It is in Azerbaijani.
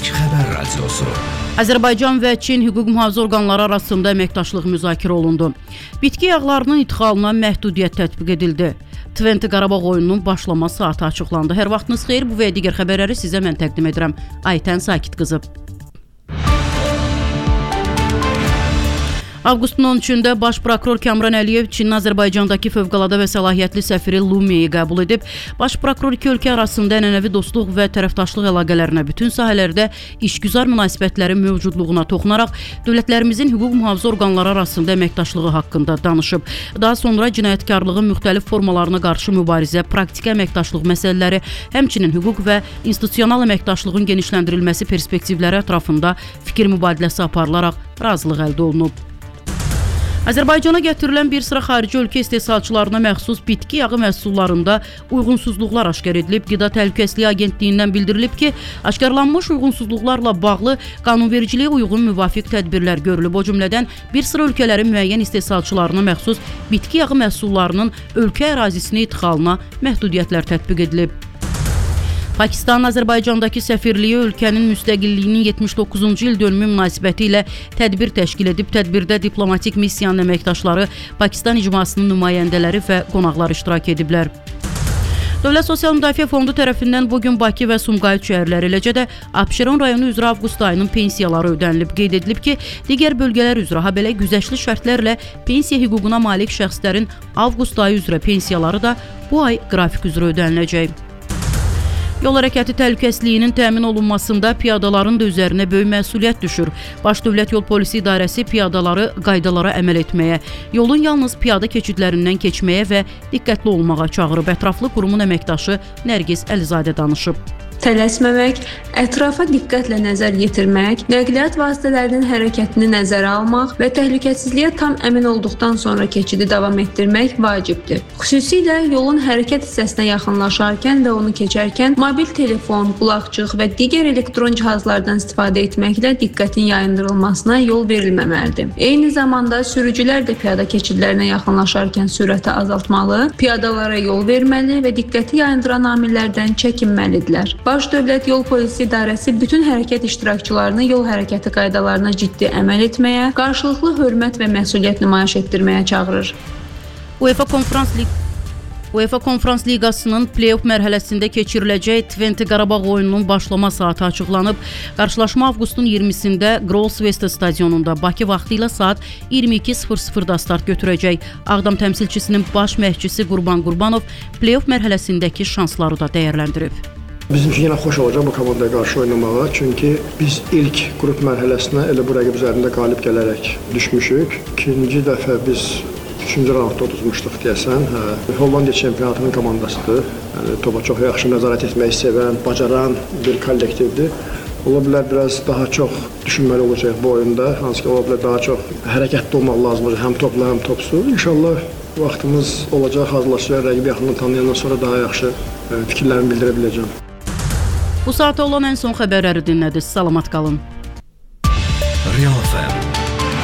İlk Xəbər Radiosu. Azərbaycan və Çin hüquq mühafizə orqanları arasında əməkdaşlıq müzakirə olundu. Bitki yağlarının idxalına məhdudiyyət tətbiq edildi. Twente Qarabağ oyununun başlama saatı açıqlandı. Hər vaxtınız xeyir, bu və digər xəbərləri sizə mən təqdim edirəm. Aytən Sakit qızı. Avqustun 13-də Baş prokuror Kamran Əliyev Çinin Azərbaycandakı fövqəladə və səlahiyyətli səfiri Lu Meiyi qəbul edib. Baş prokuror iki ölkə arasında ənənəvi dostluq və tərəfdaşlıq əlaqələrinə, bütün sahələrdə işgüzar münasibətlərin mövcudluğuna toxunaraq dövlətlərimizin hüquq mühafizə orqanları arasında əməkdaşlığı haqqında danışıb. Daha sonra cinayətkarlığın müxtəlif formalarına qarşı mübarizə, praktiki əməkdaşlıq məsələləri, həmçinin hüquq və institusional əməkdaşlığın genişləndirilməsi perspektivləri ətrafında fikir mübadiləsi aparılaraq razılıq əldə olunub. Azərbaycana gətirilən bir sıra xarici ölkə istehsalçılarına məxsus bitki yağı məhsullarında uyğunsuzluqlar aşkar edilib. Qida Təhlükəsizliyi Agentliyindən bildirilib ki, aşkarlanmış uyğunsuzluqlarla bağlı qanunvericiliyə uyğun müvafiq tədbirlər görülüb. O cümlədən bir sıra ölkələrin müəyyən istehsalçılarına məxsus bitki yağı məhsullarının ölkə ərazisinə idxalına məhdudiyyətlər tətbiq edilib. Pakistanın Azərbaycandakı səfirliyi ölkənin müstəqilliyinin 79-cu il dönümü münasibəti ilə tədbir təşkil edib. Tədbirdə diplomatik missiyanın əməkdaşları, Pakistan icmasının nümayəndələri və qonaqlar iştirak ediblər. Dövlət Sosial Müdafiə Fondu tərəfindən bugün Bakı və Sumqayıt şəhərləri, eləcə də Abşeron rayonu üzrə avqust ayının pensiyaları ödənilib. Qeyd edilib ki, digər bölgələr üzrə, habelə güzəştli şərtlərlə pensiya hüququna malik şəxslərin avqust ayı üzrə pensiyaları da bu ay qrafik üzrə ödəniləcək. Yol hərəkəti təhlükəsizliyinin təmin olunmasında piyadaların da üzərinə böyük məsuliyyət düşür. Baş Dövlət Yol Polisi İdarəsi piyadaları qaydalara əməl etməyə, yolun yalnız piyada keçidlərindən keçməyə və diqqətli olmağa çağırıb. Ətraflı qurumun əməkdaşı Nərgiz Əlizadə danışıb. Tələsməmək, ətrafa diqqətlə nəzər yetirmək, nəqliyyat vasitələrinin hərəkətini nəzərə almaq və təhlükəsizliyə tam əmin olduqdan sonra keçidi davam etdirmək vacibdir. Xüsusilə yolun hərəkət hissəsinə yaxınlaşarkən və onu keçərkən mobil telefon, qulaqçıq və digər elektron cihazlardan istifadə etməklə diqqətin yayındırılmasına yol verilməməlidir. Eyni zamanda sürücülər də piyada keçidlərinə yaxınlaşarkən sürəti azaltmalı, piyadalara yol verməli və diqqəti yayındıran amillərdən çəkinməlidirlər. Baş Dövlət Yol Polisi İdarəsi bütün hərəkət iştirakçılarını yol hərəkəti qaydalarına ciddi əməl etməyə, qarşılıqlı hörmət və məsuliyyət nümayiş etdirməyə çağırır. UEFA Konferans Liqasının play-off mərhələsində keçiriləcək Twente Qarabağ oyununun başlama saatı açıqlanıb. Qarşılaşma avqustun 20-sində Grolsvesta stadionunda Bakı vaxtı ilə saat 22:00-da start götürəcək. Ağdam təmsilçisinin baş məşqçisi Qurban Qurbanov play-off mərhələsindəki şansları da dəyərləndirib. Bizim üçün yenə xoş olacaq bu komandaya qarşı oynamağa, çünki biz ilk qrup mərhələsinə elə bu rəqib üzərində qalib gələrək düşmüşük. İkinci dəfə biz 3-cü raundda uduzmuşduq deyəsən. Hollandiya çempionatının komandasıdır. Yəni topa çox yaxşı nəzarət etməyi sevən, bacaran bir kollektivdir. Ola bilər biraz daha çox düşünməli olacaq bu oyunda. Hansı ki, ola bilər daha çox hərəkətli olmaq lazımdır, həm topla, həm topsuz. İnşallah vaxtımız olacaq, hazırlaşacaq, rəqibi yaxından tanıyandan sonra daha yaxşı fikirlərimi bildirə biləcəm. Bu saata olan ən son xəbərləri dinlədiniz. Salamat qalın. Real